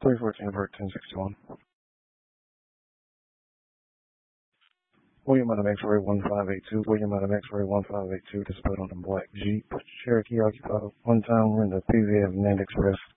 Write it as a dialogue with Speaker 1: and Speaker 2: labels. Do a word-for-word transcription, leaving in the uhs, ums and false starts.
Speaker 1: three fourteen Vert ten sixty-one. William Adam X-ray one five eight two. William Adam X-ray one five eight two. Displayed on the black Jeep. Cherokee occupied one time. We're in the P V F Nand Express.